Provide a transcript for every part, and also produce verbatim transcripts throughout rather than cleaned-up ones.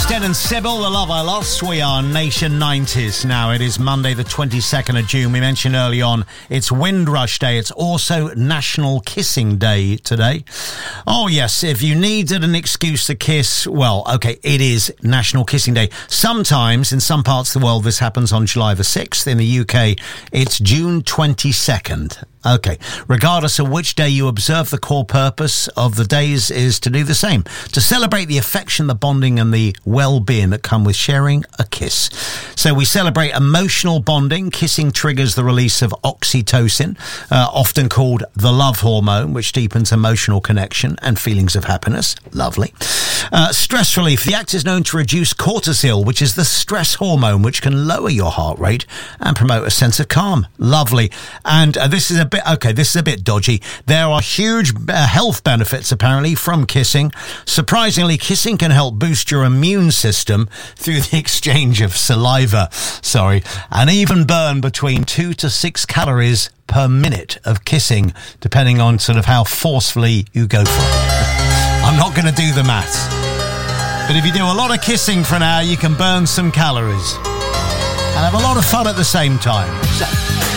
Dead and Sybil, The Love I Lost. We are Nation nineties now. It is Monday the twenty-second of June. We mentioned early on it's Windrush Day. It's also National Kissing Day today. Oh yes, if you needed an excuse to kiss, well, okay, it is National Kissing Day. Sometimes in some parts of the world this happens on July the sixth. In the U K it's June twenty-second. Okay, regardless of which day you observe, the core purpose of the days is to do the same. To celebrate the affection, the bonding and the well-being that come with sharing a kiss. So we celebrate emotional bonding. Kissing triggers the release of oxytocin, uh, often called the love hormone, which deepens emotional connection and feelings of happiness. Lovely. Uh, stress relief. The act is known to reduce cortisol, which is the stress hormone, which can lower your heart rate and promote a sense of calm. Lovely. And uh, this is a bit, okay, this is a bit dodgy. There are huge uh, health benefits, apparently, from kissing. Surprisingly, kissing can help boost your immune system through the exchange of saliva, sorry, and even burn between two to six calories per minute of kissing, depending on sort of how forcefully you go for it. I'm not going to do the maths. But if you do a lot of kissing for an hour, you can burn some calories and have a lot of fun at the same time. So,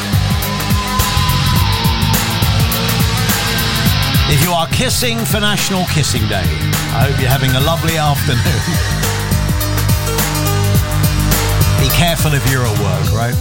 if you are kissing for National Kissing Day, I hope you're having a lovely afternoon. Be careful if you're at work, right?